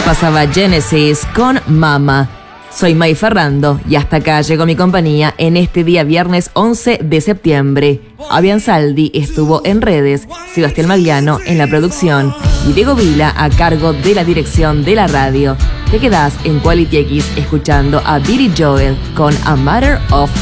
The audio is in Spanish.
Pasaba Genesis con Mama. Soy May Ferrando y hasta acá llegó mi compañía en este día viernes 11 de septiembre. Avian Saldi estuvo en redes, Sebastián Magliano en la producción y Diego Vila a cargo de la dirección de la radio. Te quedás en Quality X escuchando a Billy Joel con A Matter of